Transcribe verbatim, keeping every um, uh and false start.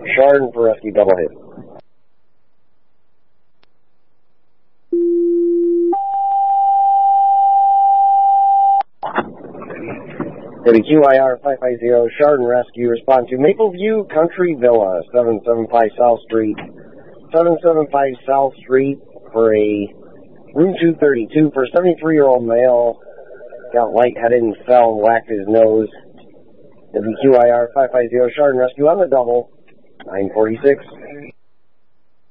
Chardon for rescue, double hit. W Q I R five five zero, Chardon rescue, respond to Mapleview Country Villa, seven seven five South Street. seven seven five South Street for a room two thirty-two for a seventy-three-year-old male. Got lightheaded and fell and whacked his nose. W Q I R five five zero, Chardon rescue on the double, nine forty-six.